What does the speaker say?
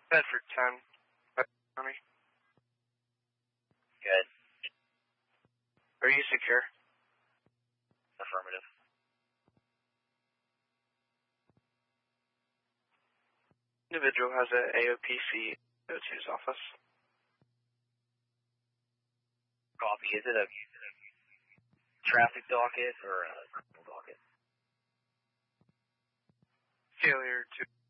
Bedford 10. County. Good. Are you secure? Affirmative. Individual has a AOPC go to his office. Copy. Is it a traffic docket or a criminal docket? Failure to